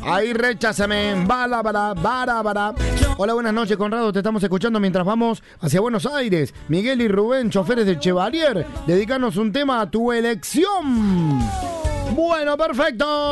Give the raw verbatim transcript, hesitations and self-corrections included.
Ahí recházame. Bala, bala, bara, bara. Hola, buenas noches, Conrado. Te estamos escuchando mientras vamos hacia Buenos Aires. Miguel y Rubén, choferes de Chevalier. Dedicanos un tema a tu elección. Bueno, perfecto.